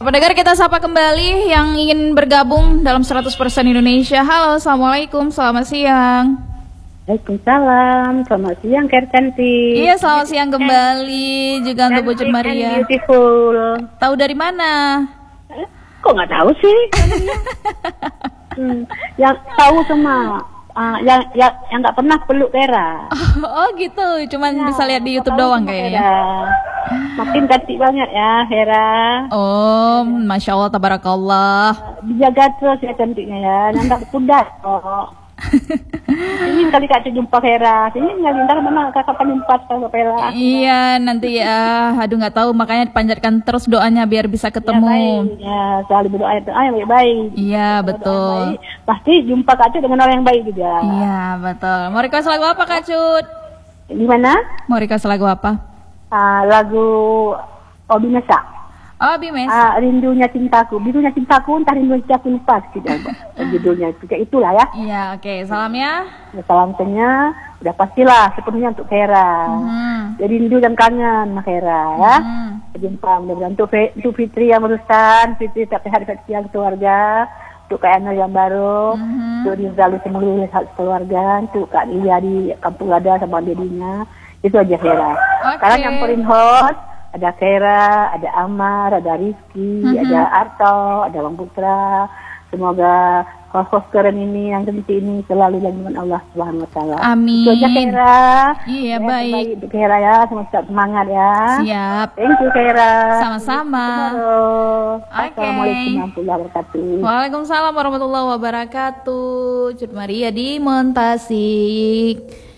Pendengar, kita sapa kembali yang ingin bergabung dalam 100% Indonesia. Halo, Assalamualaikum, selamat siang. Waalaikumsalam, selamat siang Ker Cantik. Iya, selamat siang kembali juga untuk Bu Cut Maria. Beautiful. Tahu dari mana? Kok nggak tahu sih? Yang tahu cuma yang nggak pernah peluk Kera. Oh gitu, cuman bisa lihat di YouTube doang kayaknya. Makin cantik banget ya Hera. Oh, Masya Allah, tabarakallah. Dijaga terus ya cantiknya ya, nggak kudat kok. Ingin kali Kak jumpa Hera. Ingin kali ntar mana kakak jumpa sama Hera. Iya, nanti ya. Aduh, nggak tahu, makanya dipanjatkan terus doanya biar bisa ketemu. Ya, selalu berdoa yang baik-baik. Iya, betul. Baik. Pasti jumpa Kak Cut dengan orang yang baik juga. Iya, betul. Mau request lagu apa Kak Cut? Gimana? Mau request lagu apa? Lagu Obi Mesa. Oh, Bimes. Rindunya cintaku. Birunya cintaku, entah rindunya cintaku lupa tidak. Judulnya juga itulah ya. Iya, oke. Salamnya. Salamnya udah pastilah sepenuhnya untuk Hera. Jadi rindu dan kangen sama Hera ya. Jumpa mudah-mudahan untuk Fitri yang barusan, Fitri tak sehat siang keluarga. Untuk Kak Ana yang baru, untuk Rizal seluruh keluarga, untuk Kak Lia di Kampung Lada sama dedinya. Itu aja Hera. Sekarang yang paling hot ada Kera, ada Amar, ada Rizky, ada Arto, ada Bang Putra. Semoga host keren ini yang cantik ini selalu dengan Allah Subhanahu Wa Taala. Amin. Itu aja Kera. Iya, ya, baik. Untuk Kera ya, semangat ya. Siap. Thank you Kera. Sama-sama. Assalamualaikum warahmatullahi wabarakatuh. Waalaikumsalam warahmatullahi wabarakatuh. Cut Maria di Montasik.